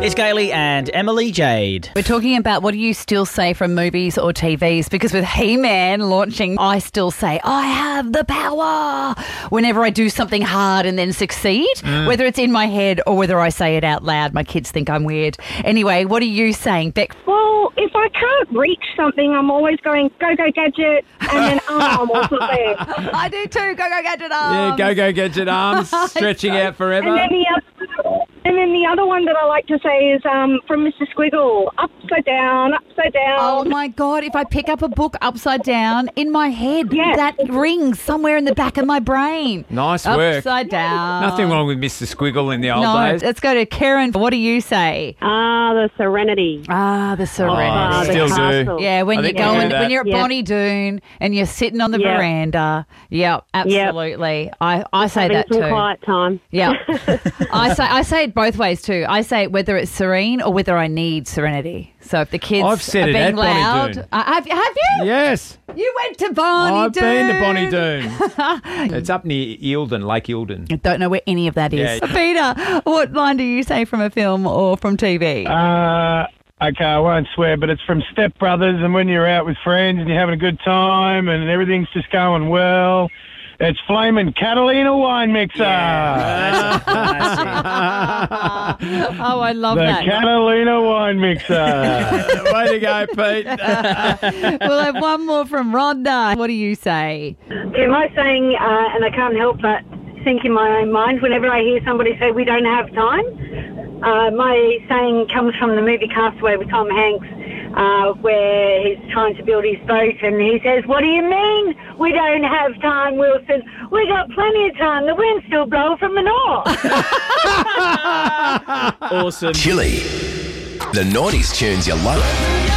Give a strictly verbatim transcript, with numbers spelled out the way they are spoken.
It's Gailey and Emily Jade. We're talking about what do you still say from movies or T Vs, because with He-Man launching, I still say, I have the power whenever I do something hard and then succeed, mm. whether it's in my head or whether I say it out loud. My kids think I'm weird. Anyway, what are you saying, Beck? Well, if I can't reach something, I'm always going, go, go, gadget, and then arm also there. I do too, go, go, gadget Yeah, arms. go, go, gadget arms, stretching out forever. And then the other, and then the other one that I like to say is um, from Mister Squiggle, upside down, upside down. Oh, my God. If I pick up a book upside down in my head, yes. that rings somewhere in the back of my brain. Nice work. Upside down. Nothing wrong with Mister Squiggle in the old no, days. Let's go to Karen. What do you say? Ah, the Serenity. Ah, the Serenity. Oh, still do. castle. Yeah, when I you're think I going, do that. when you're at Yep. Bonnie Doon and you're sitting on the Yep. veranda. Yeah, absolutely. I, I say Having that some too. quiet time. Yeah, I say I say it both ways too. I say it whether it's serene or whether I need serenity. So if the kids I've said are it being at Bonnie loud, Doon. uh, have, have you? Yes. You went to Bonnie I've Doon. been to Bonnie Doon. It's up near Eildon, Lake Eildon. I don't know where any of that is. Yeah. Peter, what line do you say from a film or from T V? Uh, okay, I won't swear, but it's from Step Brothers, and when you're out with friends and you're having a good time and everything's just going well, it's Flamin' Catalina Wine Mixer. That's a classic. Oh, I love the that. Catalina Wine Mixer. Way to go, Pete. We'll have one more from Rhonda. What do you say? Yeah, my saying, uh, and I can't help but think in my own mind, whenever I hear somebody say we don't have time, uh, my saying comes from the movie Castaway with Tom Hanks, uh, where he's trying to build his boat and he says, what do you mean we don't have time, Wilson? We got plenty of time. The wind's still blowing from the north. Awesome. Chili. The nineties tunes you love.